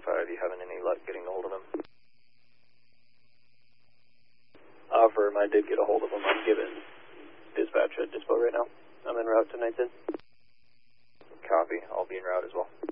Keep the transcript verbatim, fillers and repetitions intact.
five, you having any luck getting a hold of him? Uh, firm, I did get a hold of him. I'm giving dispatch a dispo right now. I'm en route to Nineteen. Copy. I'll be en route as well.